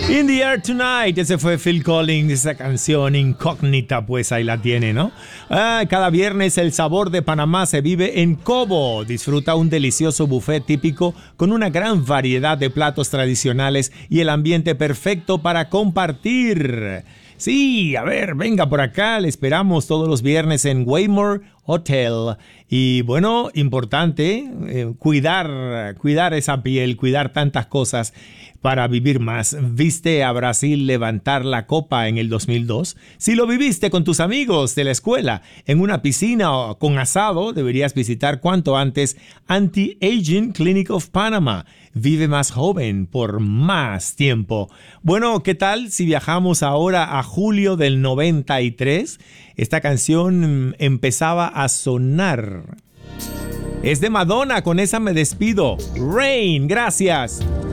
In the Air Tonight, ese fue Phil Collins, esa canción incógnita, pues ahí la tiene, ¿no? Cada viernes el sabor de Panamá se vive en Cobo. Disfruta un delicioso buffet típico con una gran variedad de platos tradicionales y el ambiente perfecto para compartir. Sí, a ver, venga por acá, le esperamos todos los viernes en Waymore Hotel. Y bueno, importante, cuidar esa piel, cuidar tantas cosas para vivir más. ¿Viste a Brasil levantar la copa en el 2002? Si lo viviste con tus amigos de la escuela, en una piscina o con asado, deberías visitar cuanto antes Anti-Aging Clinic of Panama. Vive más joven por más tiempo. Bueno, ¿qué tal si viajamos ahora a julio del 93? Esta canción empezaba a sonar. Es de Madonna, con esa me despido. Rain, gracias.